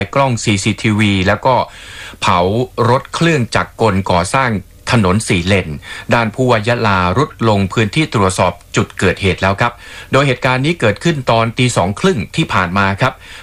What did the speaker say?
กล้อง CCTV แล้วก็เผารถเครื่องจักรกลก่อสร้างถนน4 เลนด้านผู้ว่ายะลารุดลงพื้นที่ตรวจสอบจุดเกิดเหตุแล้วครับโดยเหตุการณ์นี้เกิดขึ้นตอน 2:30 ที่ผ่านมาครับ